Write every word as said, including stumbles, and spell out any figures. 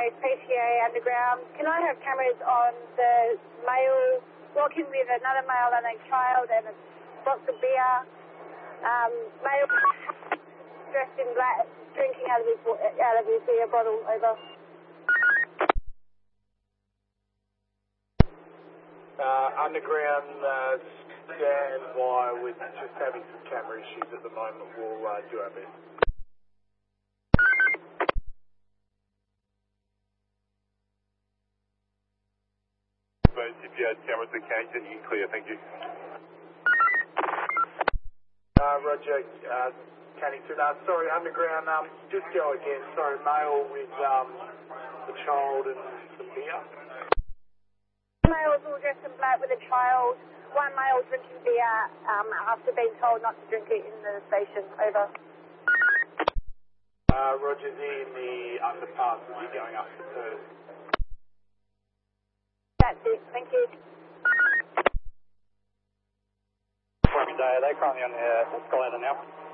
Coast, P T A Underground. Can I have cameras on the male walking with another male and a child and a box of beer? Um, male dressed in black, drinking out of his, out of his beer bottle, over. Uh, underground, uh, stand by with just having some camera issues at the moment. We'll uh, do our best. But if you had cameras at Cannington, you can clear, thank you. Uh, Roger, uh, Cannington, uh, sorry, underground, um, just go again, sorry, male with, um, the child and some beer. Males all dressed in black with a child. One male drinking beer um, after being told not to drink it in the station. Over. Uh, Roger's in the underpass as you're going up to Perth. That's it. Thank you. Day, they're currently on the escalator now.